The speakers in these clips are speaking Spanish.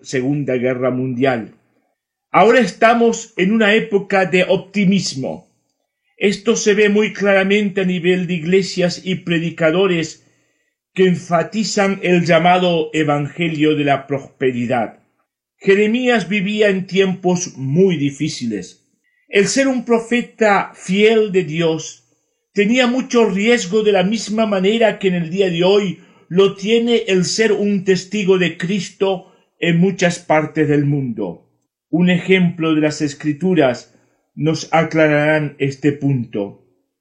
Segunda Guerra Mundial. Ahora estamos en una época de optimismo. Esto se ve muy claramente a nivel de iglesias y predicadores que enfatizan el llamado Evangelio de la prosperidad. Jeremías vivía en tiempos muy difíciles. El ser un profeta fiel de Dios tenía mucho riesgo, de la misma manera que en el día de hoy lo tiene el ser un testigo de Cristo en muchas partes del mundo. Un ejemplo de las Escrituras nos aclararán este punto.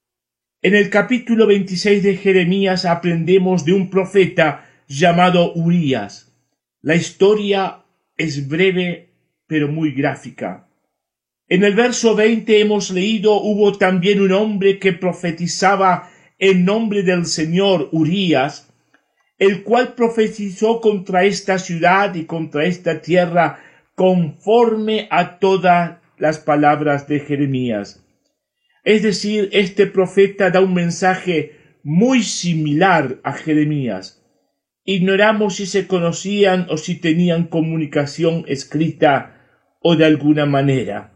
En el capítulo 26 de Jeremías aprendemos de un profeta llamado Urías. La historia es breve pero muy gráfica. En el verso 20 hemos leído: hubo también un hombre que profetizaba en nombre del Señor, Urías, el cual profetizó contra esta ciudad y contra esta tierra conforme a todas las palabras de Jeremías. Es decir, este profeta da un mensaje muy similar a Jeremías. Ignoramos si se conocían o si tenían comunicación escrita o de alguna manera.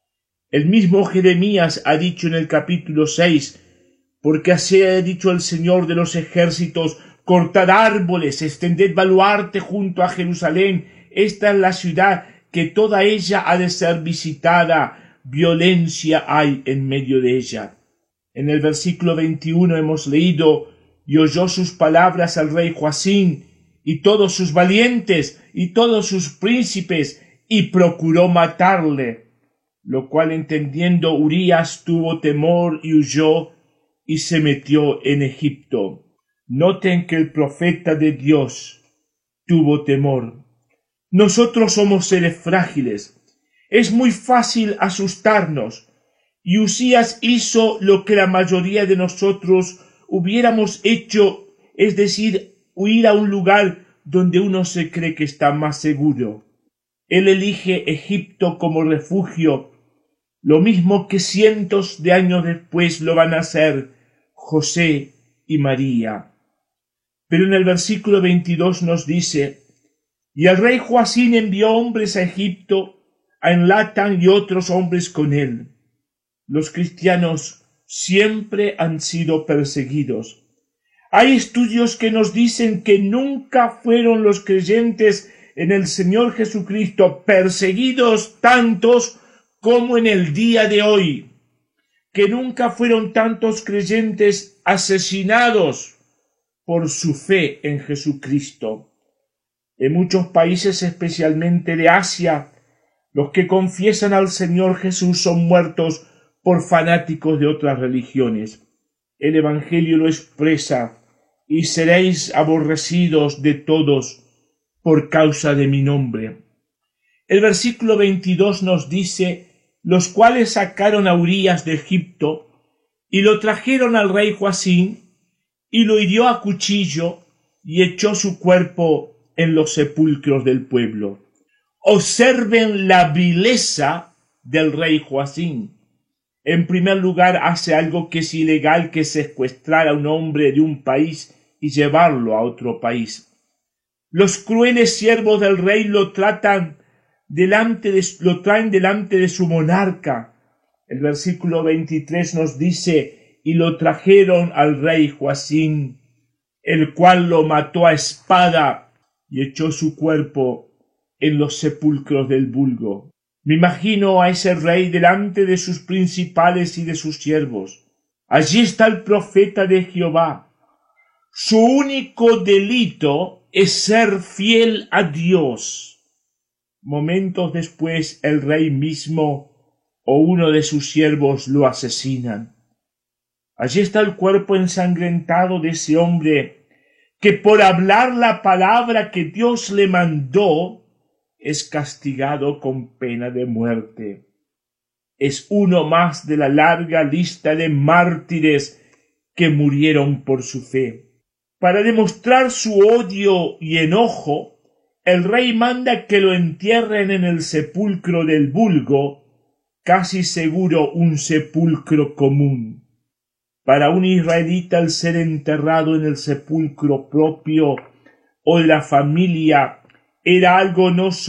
El mismo Jeremías ha dicho en el capítulo 6: porque así ha dicho el Señor de los ejércitos, cortad árboles, extended baluarte junto a Jerusalén, esta es la ciudad que toda ella ha de ser visitada, violencia hay en medio de ella. En el versículo 21 hemos leído: y oyó sus palabras al rey Joacim, y todos sus valientes, y todos sus príncipes, y procuró matarle, lo cual entendiendo Urías tuvo temor y huyó, y se metió en Egipto. Noten que el profeta de Dios tuvo temor. Nosotros somos seres frágiles. Es muy fácil asustarnos, y Usías hizo lo que la mayoría de nosotros hubiéramos hecho, es decir, huir a un lugar donde uno se cree que está más seguro. Él elige Egipto como refugio, lo mismo que cientos de años después lo van a hacer José y María. Pero en el versículo 22 nos dice: y el rey Joacim envió hombres a Egipto, a Enlatan y otros hombres con él. Los cristianos siempre han sido perseguidos. Hay estudios que nos dicen que nunca fueron los creyentes en el Señor Jesucristo perseguidos tantos como en el día de hoy, que nunca fueron tantos creyentes asesinados por su fe en Jesucristo. En muchos países, especialmente de Asia, los que confiesan al Señor Jesús son muertos por fanáticos de otras religiones. El Evangelio lo expresa: y seréis aborrecidos de todos por causa de mi nombre. El versículo 22 nos dice: los cuales sacaron a Urías de Egipto y lo trajeron al rey Joacim, y lo hirió a cuchillo y echó su cuerpo en los sepulcros del pueblo. Observen la vileza del rey Joacim. En primer lugar, hace algo que es ilegal, que es secuestrar a un hombre de un país y llevarlo a otro país. Los crueles siervos del rey lo traen delante de su monarca. El versículo 23 nos dice: y lo trajeron al rey Joacim, el cual lo mató a espada y echó su cuerpo en los sepulcros del vulgo. Me imagino a ese rey delante de sus principales y de sus siervos. Allí está el profeta de Jehová. Su único delito es ser fiel a Dios. Momentos después, el rey mismo o uno de sus siervos lo asesinan. Allí está el cuerpo ensangrentado de ese hombre que por hablar la palabra que Dios le mandó es castigado con pena de muerte. Es uno más de la larga lista de mártires que murieron por su fe. Para demostrar su odio y enojo, el rey manda que lo entierren en el sepulcro del vulgo, casi seguro un sepulcro común. Para un israelita, el ser enterrado en el sepulcro propio o de la familia era algo no